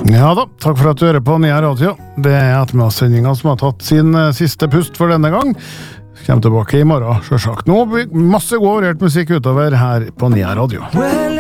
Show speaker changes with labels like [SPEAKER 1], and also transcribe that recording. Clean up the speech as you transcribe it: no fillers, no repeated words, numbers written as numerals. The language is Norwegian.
[SPEAKER 1] Ja da, takk for at du hører på Nia Radio. Det ettermiddagssendingen som har tatt sin siste pust for denne gang. Kommer tilbake i morgen, selvsagt. Nå masse god variert musikk utover her på Nia Radio.